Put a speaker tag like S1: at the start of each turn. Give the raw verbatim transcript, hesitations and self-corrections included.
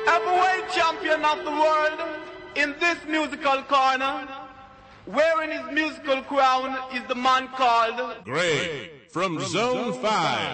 S1: Heavyweight champion of the world in this musical corner, wearing his musical crown, is the man called
S2: Greg from Zone five.